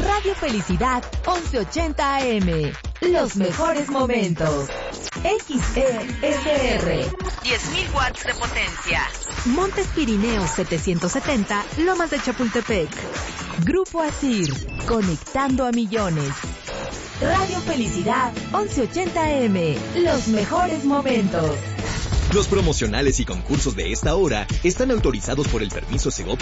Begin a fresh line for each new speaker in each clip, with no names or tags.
Radio Felicidad 1180 AM. Los mejores momentos. XESR. 10.000 watts de potencia. Montes Pirineos 770, Lomas de Chapultepec. Grupo Asir, conectando a millones. Radio Felicidad 1180 AM. Los mejores momentos.
Los promocionales y concursos de esta hora están autorizados por el permiso Segov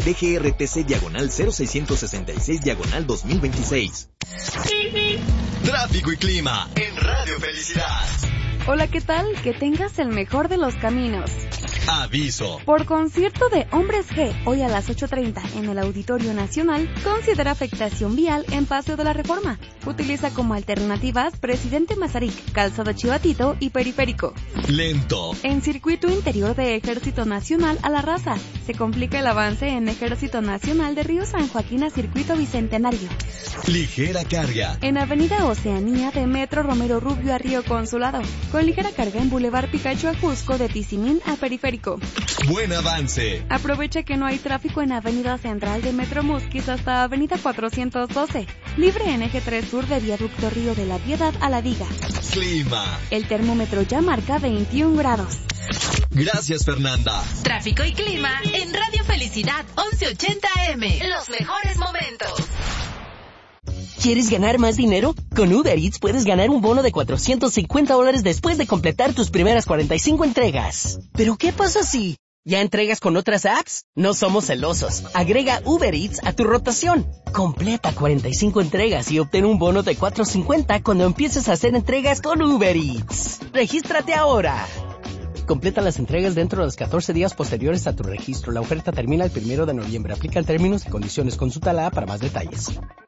DGRTC/0666/2026. Tráfico y clima en Radio Felicidad.
Hola, ¿qué tal? Que tengas el mejor de los caminos.
Aviso.
Por concierto de Hombres G, hoy a las 8:30 en el Auditorio Nacional, considera afectación vial en Paseo de la Reforma. Utiliza como alternativas Presidente Mazarik, Calzada Chivatito y Periférico.
Lento.
En circuito interior de Ejército Nacional a La Raza, se complica el avance en Ejército Nacional de Río San Joaquín a Circuito Bicentenario.
Ligera carga.
En Avenida Oceanía de Metro Romero Rubio a Río Consulado, con ligera carga en Boulevard Picacho a Jusco de Tizimín a Periférico.
Buen avance.
Aprovecha que no hay tráfico en Avenida Central de Metro Musquis hasta Avenida 412. Libre en Eje 3 Sur de Viaducto Río de la Piedad a La Viga.
Clima.
El termómetro ya marca 21 grados.
Gracias, Fernanda.
Tráfico y clima en Radio Felicidad 1180 AM. Los mejores momentos.
¿Quieres ganar más dinero? Con Uber Eats puedes ganar un bono de $450 después de completar tus primeras 45 entregas. ¿Pero qué pasa si ya entregas con otras apps? No somos celosos. Agrega Uber Eats a tu rotación. Completa 45 entregas y obtén un bono de $450 cuando empieces a hacer entregas con Uber Eats. ¡Regístrate ahora! Completa las entregas dentro de los 14 días posteriores a tu registro. La oferta termina el 1 de noviembre. Aplican términos y condiciones. Consulta la app para más detalles.